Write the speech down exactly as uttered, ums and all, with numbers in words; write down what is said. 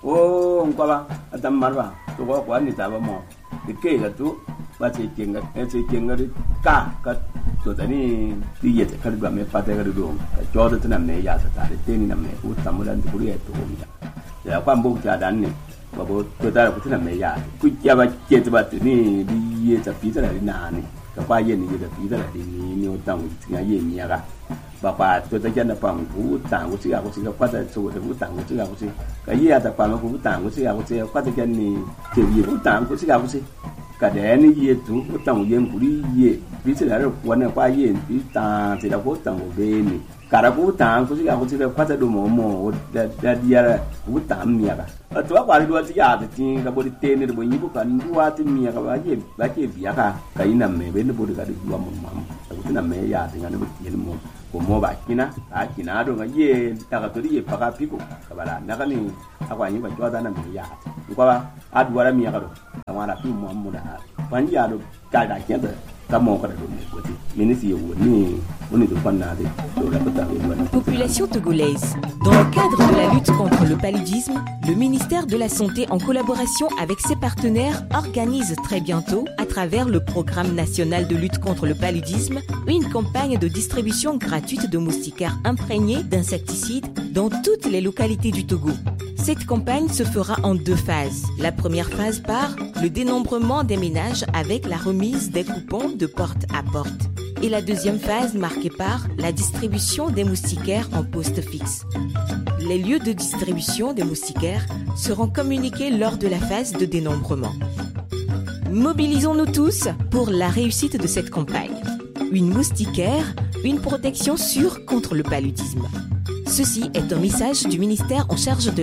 Oh, ngwa atam marwa. To ko kwa ni taba mo. De ke ga tu ba che kenga e che kenga ri ka ka to tani ti ye te kar ba me pa te ga do. Ka jo de tna me ya ta de te ni na me u tam dan ku ri e to mi. Ya kwa mbu cha dan ni. Ba bo to ta ku tna me ya. Ku ya ba che te ba ni di ye ta pi ta ri na ni. Ka kwa ye ni ye ta pi ta ri ni ni o tang ti ga ye mi ya ga. Ba pa to ta jan da pa ku tang ku si ga ku si ga kwa ta so de ku tang ku si ga ku si ka ye ta pa ma ku tang ku si ga ku si kwa ta jan ni te ye ku tang ku si ga ku si ka de ni ye tu ku tang ye ku ri ye bi se la ro kwa na kwa ye bi ta se la ku tang ku be ni ka ra ku tang ku si ga ku si kwa ta do mo mo da da dia ku tang mi ya ga to kwa ri do ti ya ti ka bo te ni bo yi bu ka ni wa ti mi ya ka ba ye ba ke bi ya ka ka ina me be ni bo de ka di wa mo ma ku ti na me ya ti ga ni bo ti ni mo ko mo ba kina a kina do ga ye ta ga to ye pa ka piko ka bala na ka ni akwa ni ba jo da na me ya ko ba a du wara mi ya ka do wa na pi mo mo da ban ya do ka da ke da ka mo ka do ne ko ti minisi ye wo ni oni do pan na de do la ta be wa. Population togolaise. Dans le cadre de la lutte contre le paludisme, le ministère de la Santé, en collaboration avec ses partenaires, organise très bientôt, à travers le programme national de lutte contre le paludisme, une campagne de distribution gratuite de moustiquaires imprégnés d'insecticides dans toutes les localités du Togo. Cette campagne se fera en deux phases. La première phase par le dénombrement des ménages avec la remise des coupons de porte à porte. Et la deuxième phase marquée par la distribution des moustiquaires en poste fixe. Les lieux de distribution des moustiquaires seront communiqués lors de la phase de dénombrement. Mobilisons-nous tous pour la réussite de cette campagne. Une moustiquaire, une protection sûre contre le paludisme. Ceci est un message du ministère en charge de